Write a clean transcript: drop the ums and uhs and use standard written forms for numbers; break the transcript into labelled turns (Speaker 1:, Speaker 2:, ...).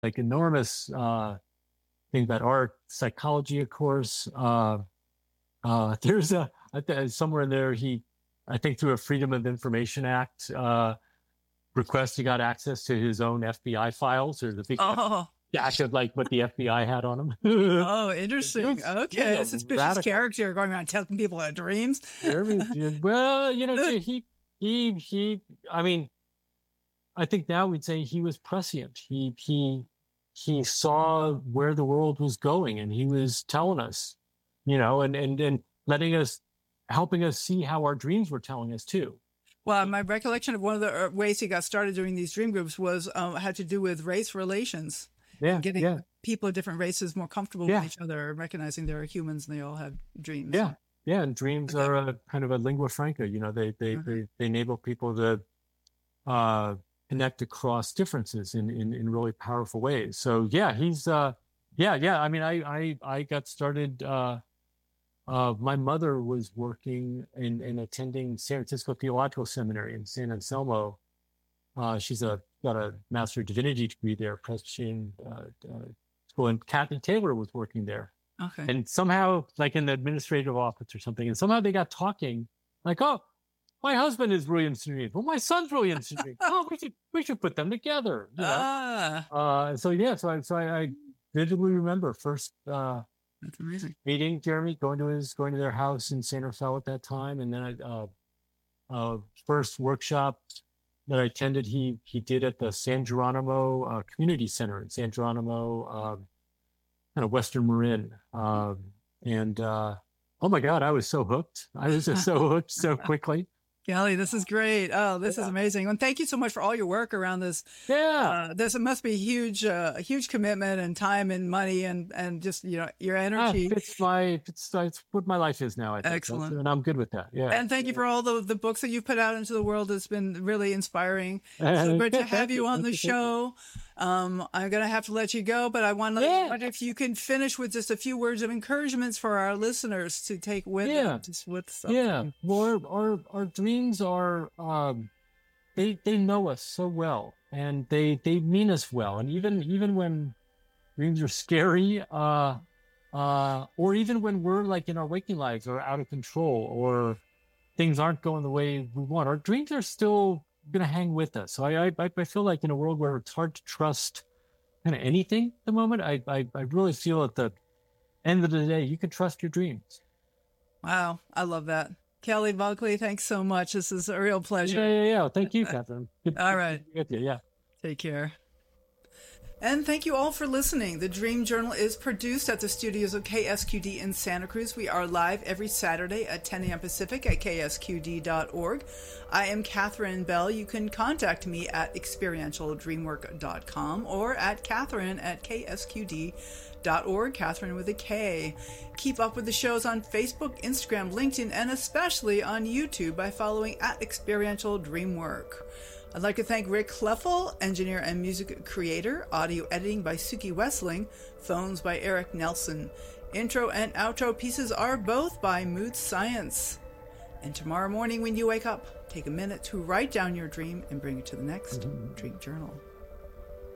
Speaker 1: like enormous things about art, psychology, of course. There's somewhere in there I think through a Freedom of Information Act request, he got access to his own FBI files. There's a big
Speaker 2: Oh,
Speaker 1: dash of like what the FBI had on him.
Speaker 2: oh, interesting.
Speaker 1: It
Speaker 2: Okay, a
Speaker 1: was
Speaker 2: suspicious
Speaker 1: radical.
Speaker 2: character going around telling people their dreams.
Speaker 1: Well, he. I mean, I think now we'd say he was prescient. He saw where the world was going, and he was telling us, and letting us, helping us see how our dreams were telling us too.
Speaker 2: Well, my recollection of one of the ways he got started doing these dream groups was had to do with race relations.
Speaker 1: Yeah,
Speaker 2: Getting people of different races more comfortable
Speaker 1: Yeah.
Speaker 2: with each other, and recognizing they're humans and they all have dreams.
Speaker 1: yeah, yeah. And dreams are a kind of a lingua franca. They enable people to connect across differences in really powerful ways. So yeah, he's yeah. I mean, I got started. My mother was working and attending San Francisco Theological Seminary in San Anselmo. She's got a Master of Divinity degree there, Presbyterian school, and Kathy Taylor was working there.
Speaker 2: Okay.
Speaker 1: And somehow, like in the administrative office or something, and somehow they got talking, like, oh, my husband is really interested in dreams. Well, my son's really interested in dreams. Oh, we should put them together. So I vividly remember first
Speaker 2: That's amazing.
Speaker 1: meeting Jeremy, going to their house in San Rafael at that time, and then first workshop that I attended, he did at the San Geronimo Community Center in San Geronimo, kind of Western Marin, and oh my God, I was so hooked. I was just so hooked so quickly.
Speaker 2: Kelly, this is great. Oh, this is amazing. And thank you so much for all your work around this.
Speaker 1: Yeah.
Speaker 2: This must be a huge commitment and time and money and just, your energy.
Speaker 1: It's what my life is now, I think.
Speaker 2: Excellent.
Speaker 1: And I'm good with that. Yeah.
Speaker 2: And thank you for all the books that you've put out into the world. It's been really inspiring. So great to have you on the show. I'm going to have to let you go, but I wonder if you can finish with just a few words of encouragements for our listeners to take with them. Just with something.
Speaker 1: Yeah. Well, our dreams are, they know us so well, and they mean us well. And even when dreams are scary, or even when we're like in our waking lives or out of control, or things aren't going the way we want, our dreams are still going to hang with us. So I feel like in a world where it's hard to trust kind of anything at the moment, I really feel at the end of the day, you can trust your dreams.
Speaker 2: Wow. I love that. Kelly Bulkley, thanks so much. This is a real pleasure.
Speaker 1: Yeah. Thank you, Catherine.
Speaker 2: All right.
Speaker 1: Good with you. Yeah.
Speaker 2: Take care. And thank you all for listening. The Dream Journal is produced at the studios of KSQD in Santa Cruz. We are live every Saturday at 10 a.m. Pacific at ksqd.org. I am Catherine Bell. You can contact me at experientialdreamwork.com or at Catherine@ksqd.org, Catherine with a K. Keep up with the shows on Facebook, Instagram, LinkedIn, and especially on YouTube by following at Experiential Dreamwork. I'd like to thank Rick Kleffel, engineer and music creator, audio editing by Suki Wessling, phones by Eric Nelson. Intro and outro pieces are both by Mood Science. And tomorrow morning when you wake up, take a minute to write down your dream and bring it to the next Dream Journal.